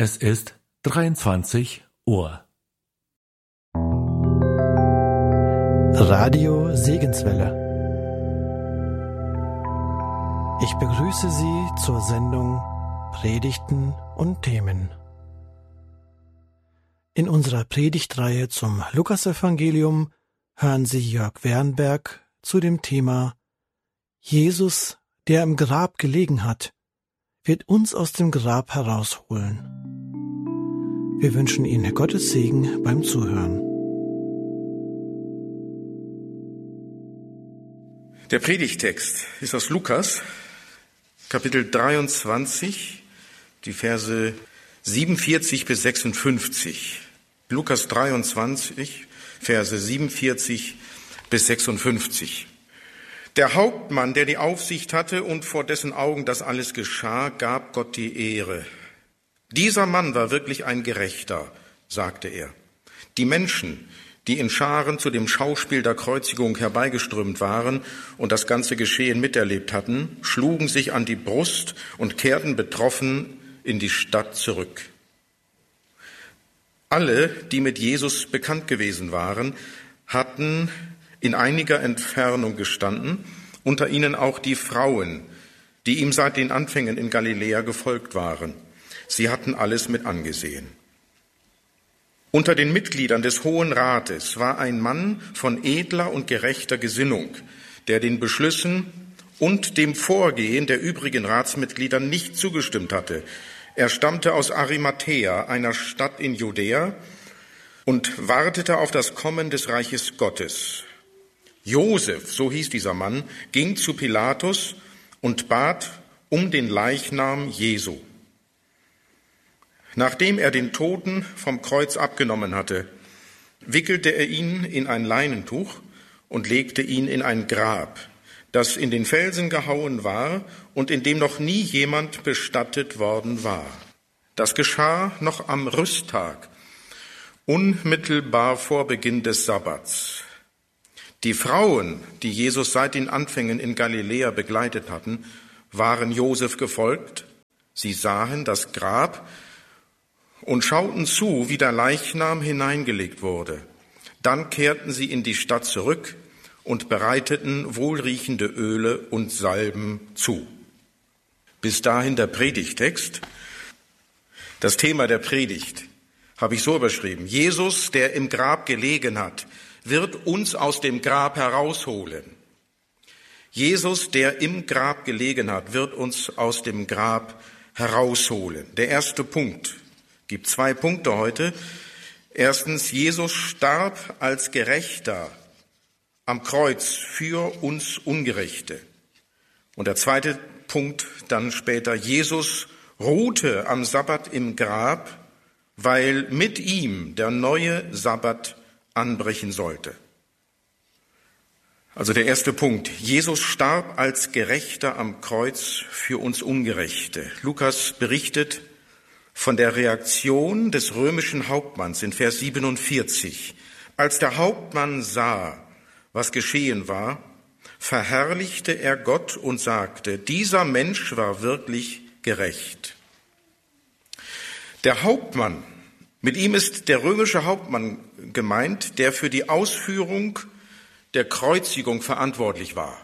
Es ist 23 Uhr. Radio Segenswelle. Ich begrüße Sie zur Sendung Predigten und Themen. In unserer Predigtreihe zum Lukasevangelium hören Sie Jörg Wernberg zu dem Thema Jesus, der im Grab gelegen hat, wird uns aus dem Grab herausholen. Wir wünschen Ihnen Gottes Segen beim Zuhören. Der Predigtext ist aus Lukas, Kapitel 23, die Verse 47 bis 56. Lukas 23, Verse 47 bis 56. Der Hauptmann, der die Aufsicht hatte und vor dessen Augen das alles geschah, gab Gott die Ehre. Dieser Mann war wirklich ein Gerechter, sagte er. Die Menschen, die in Scharen zu dem Schauspiel der Kreuzigung herbeigeströmt waren und das ganze Geschehen miterlebt hatten, schlugen sich an die Brust und kehrten betroffen in die Stadt zurück. Alle, die mit Jesus bekannt gewesen waren, hatten in einiger Entfernung gestanden, unter ihnen auch die Frauen, die ihm seit den Anfängen in Galiläa gefolgt waren. Sie hatten alles mit angesehen. Unter den Mitgliedern des Hohen Rates war ein Mann von edler und gerechter Gesinnung, der den Beschlüssen und dem Vorgehen der übrigen Ratsmitglieder nicht zugestimmt hatte. Er stammte aus Arimathäa, einer Stadt in Judäa, und wartete auf das Kommen des Reiches Gottes. Josef, so hieß dieser Mann, ging zu Pilatus und bat um den Leichnam Jesu. Nachdem er den Toten vom Kreuz abgenommen hatte, wickelte er ihn in ein Leinentuch und legte ihn in ein Grab, das in den Felsen gehauen war und in dem noch nie jemand bestattet worden war. Das geschah noch am Rüsttag, unmittelbar vor Beginn des Sabbats. Die Frauen, die Jesus seit den Anfängen in Galiläa begleitet hatten, waren Josef gefolgt. Sie sahen das Grab und schauten zu, wie der Leichnam hineingelegt wurde. Dann kehrten sie in die Stadt zurück und bereiteten wohlriechende Öle und Salben zu. Bis dahin der Predigtext. Das Thema der Predigt habe ich so überschrieben: Jesus, der im Grab gelegen hat, wird uns aus dem Grab herausholen. Jesus, der im Grab gelegen hat, wird uns aus dem Grab herausholen. Der erste Punkt. Es gibt 2 Punkte heute. Erstens, Jesus starb als Gerechter am Kreuz für uns Ungerechte. Und der zweite Punkt dann später: Jesus ruhte am Sabbat im Grab, weil mit ihm der neue Sabbat anbrechen sollte. Also der erste Punkt: Jesus starb als Gerechter am Kreuz für uns Ungerechte. Lukas berichtet von der Reaktion des römischen Hauptmanns in Vers 47. Als der Hauptmann sah, was geschehen war, verherrlichte er Gott und sagte: Dieser Mensch war wirklich gerecht. Der Hauptmann, mit ihm ist der römische Hauptmann gemeint, der für die Ausführung der Kreuzigung verantwortlich war.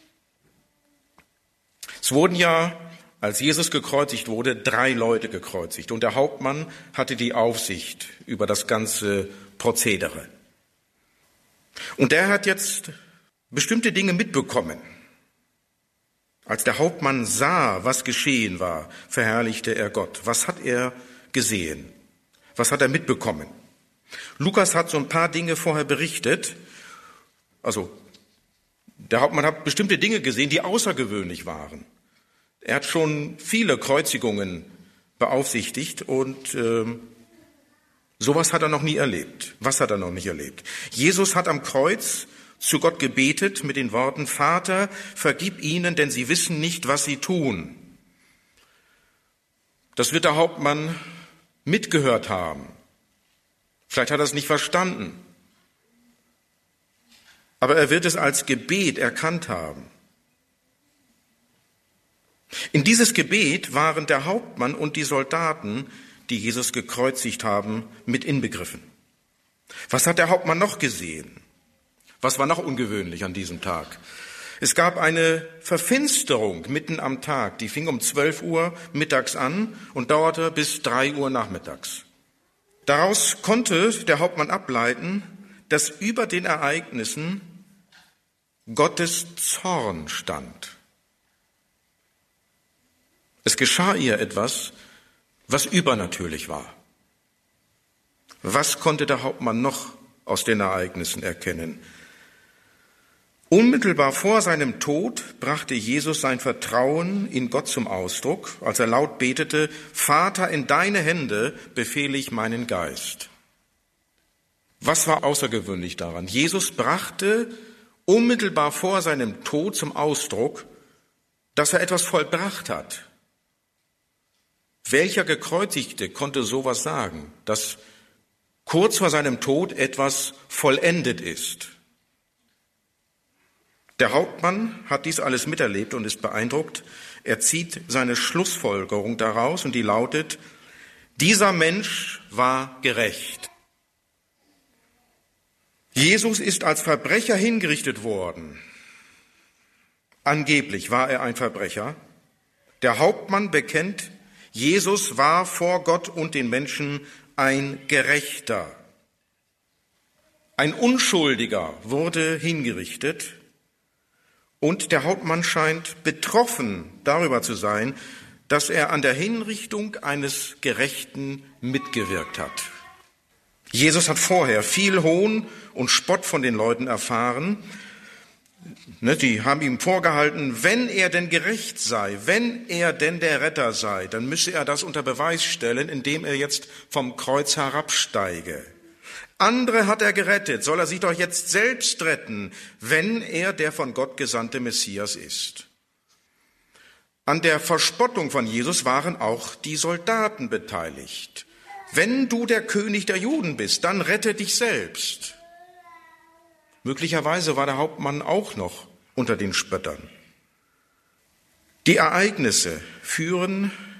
Es wurden ja, als Jesus gekreuzigt wurde, 3 Leute gekreuzigt, und der Hauptmann hatte die Aufsicht über das ganze Prozedere. Und der hat jetzt bestimmte Dinge mitbekommen. Als der Hauptmann sah, was geschehen war, verherrlichte er Gott. Was hat er gesehen? Was hat er mitbekommen? Lukas hat so ein paar Dinge vorher berichtet. Also, der Hauptmann hat bestimmte Dinge gesehen, die außergewöhnlich waren. Er hat schon viele Kreuzigungen beaufsichtigt und sowas hat er noch nie erlebt. Was hat er noch nicht erlebt? Jesus hat am Kreuz zu Gott gebetet mit den Worten: Vater, vergib ihnen, denn sie wissen nicht, was sie tun. Das wird der Hauptmann mitgehört haben. Vielleicht hat er es nicht verstanden. Aber er wird es als Gebet erkannt haben. In dieses Gebet waren der Hauptmann und die Soldaten, die Jesus gekreuzigt haben, mit inbegriffen. Was hat der Hauptmann noch gesehen? Was war noch ungewöhnlich an diesem Tag? Es gab eine Verfinsterung mitten am Tag, die fing um 12 Uhr mittags an und dauerte bis 3 Uhr nachmittags. Daraus konnte der Hauptmann ableiten, dass über den Ereignissen Gottes Zorn stand. Es geschah ihr etwas, was übernatürlich war. Was konnte der Hauptmann noch aus den Ereignissen erkennen? Unmittelbar vor seinem Tod brachte Jesus sein Vertrauen in Gott zum Ausdruck, als er laut betete: Vater, in deine Hände befehle ich meinen Geist. Was war außergewöhnlich daran? Jesus brachte unmittelbar vor seinem Tod zum Ausdruck, dass er etwas vollbracht hat. Welcher Gekreuzigte konnte sowas sagen, dass kurz vor seinem Tod etwas vollendet ist? Der Hauptmann hat dies alles miterlebt und ist beeindruckt. Er zieht seine Schlussfolgerung daraus und die lautet: Dieser Mensch war gerecht. Jesus ist als Verbrecher hingerichtet worden. Angeblich war er ein Verbrecher. Der Hauptmann bekennt, Jesus war vor Gott und den Menschen ein Gerechter. Ein Unschuldiger wurde hingerichtet. Und der Hauptmann scheint betroffen darüber zu sein, dass er an der Hinrichtung eines Gerechten mitgewirkt hat. Jesus hat vorher viel Hohn und Spott von den Leuten erfahren. Die haben ihm vorgehalten, wenn er denn gerecht sei, wenn er denn der Retter sei, dann müsse er das unter Beweis stellen, indem er jetzt vom Kreuz herabsteige. Andere hat er gerettet, soll er sich doch jetzt selbst retten, wenn er der von Gott gesandte Messias ist. An der Verspottung von Jesus waren auch die Soldaten beteiligt. Wenn du der König der Juden bist, dann rette dich selbst. Möglicherweise war der Hauptmann auch noch unter den Spöttern. Die Ereignisse führen